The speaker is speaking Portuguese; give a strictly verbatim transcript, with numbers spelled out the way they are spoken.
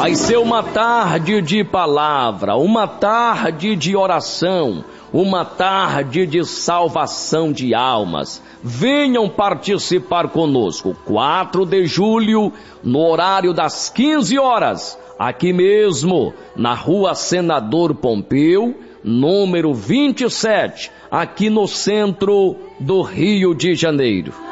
Vai ser uma tarde de palavra, uma tarde de oração, uma tarde de salvação de almas. Venham participar conosco, quatro de julho, no horário das quinze horas, aqui mesmo, na Rua Senador Pompeu, número vinte e sete, aqui no centro do Rio de Janeiro.